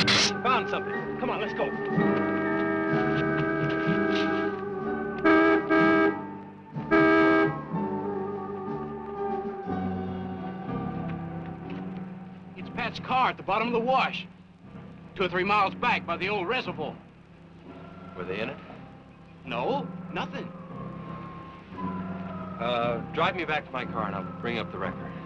Found something. Come on, let's go. It's Pat's car at the bottom of the wash. 2 or 3 miles back by the old reservoir. Were they in it? No, nothing. Drive me back to my car and I'll bring up the record.